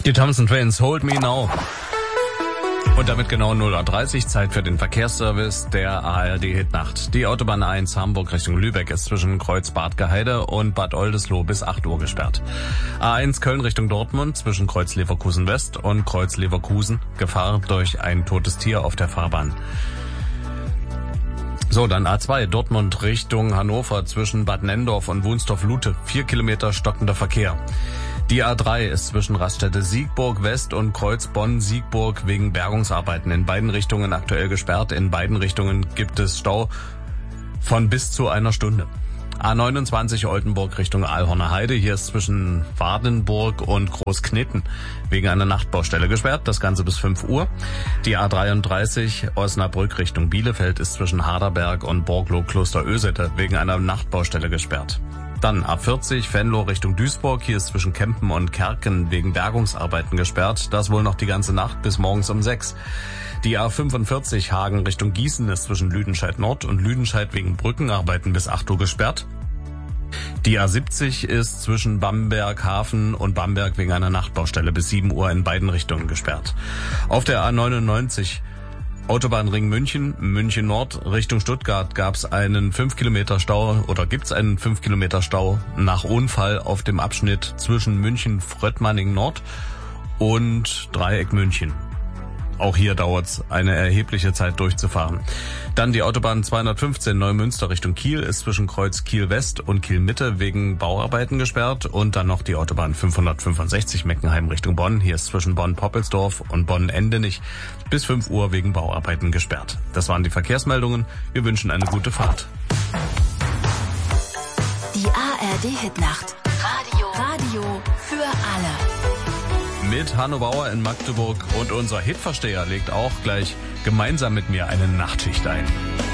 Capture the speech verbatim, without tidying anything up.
Die Thompson Twins, Hold Me Now. Und damit genau null Uhr dreißig, Zeit für den Verkehrsservice der A R D-Hitnacht. Die Autobahn eins Hamburg Richtung Lübeck ist zwischen Kreuz Bad Gaheide und Bad Oldesloe bis acht Uhr gesperrt. A eins Köln Richtung Dortmund zwischen Kreuz Leverkusen West und Kreuz Leverkusen. Gefahr durch ein totes Tier auf der Fahrbahn. So, dann A zwei Dortmund Richtung Hannover zwischen Bad Nenndorf und Wunstorf-Lute. Vier Kilometer stockender Verkehr. Die A drei ist zwischen Raststätte Siegburg West und Kreuz Bonn-Siegburg wegen Bergungsarbeiten in beiden Richtungen aktuell gesperrt. In beiden Richtungen gibt es Stau von bis zu einer Stunde. A neunundzwanzig Oldenburg Richtung Aalhorner Heide. Hier ist zwischen Wardenburg und Großkneten wegen einer Nachtbaustelle gesperrt. Das Ganze bis fünf Uhr. Die A dreiunddreißig Osnabrück Richtung Bielefeld ist zwischen Harderberg und Borglow-Klosterösete wegen einer Nachtbaustelle gesperrt. Dann A vierzig Venlo Richtung Duisburg. Hier ist zwischen Kempen und Kerken wegen Bergungsarbeiten gesperrt. Das wohl noch die ganze Nacht bis morgens um sechs. Die A fünfundvierzig Hagen Richtung Gießen ist zwischen Lüdenscheid Nord und Lüdenscheid wegen Brückenarbeiten bis acht Uhr gesperrt. Die A siebzig ist zwischen Bamberg Hafen und Bamberg wegen einer Nachtbaustelle bis sieben Uhr in beiden Richtungen gesperrt. Auf der A neunundneunzig Autobahnring München, München Nord Richtung Stuttgart gab es einen fünf Kilometer Stau oder gibt's einen fünf Kilometer Stau nach Unfall auf dem Abschnitt zwischen München Fröttmanning Nord und Dreieck München. Auch hier dauert's eine erhebliche Zeit durchzufahren. Dann die Autobahn zweihundertfünfzehn Neumünster Richtung Kiel ist zwischen Kreuz Kiel West und Kiel Mitte wegen Bauarbeiten gesperrt. Und dann noch die Autobahn fünfhundertfünfundsechzig Meckenheim Richtung Bonn. Hier ist zwischen Bonn-Poppelsdorf und Bonn-Endenich bis fünf Uhr wegen Bauarbeiten gesperrt. Das waren die Verkehrsmeldungen. Wir wünschen eine gute Fahrt. Die A R D-Hitnacht. Radio. Radio für alle. Mit Hanno Bauer in Magdeburg und unser Hitversteher legt auch gleich gemeinsam mit mir eine Nachtschicht ein.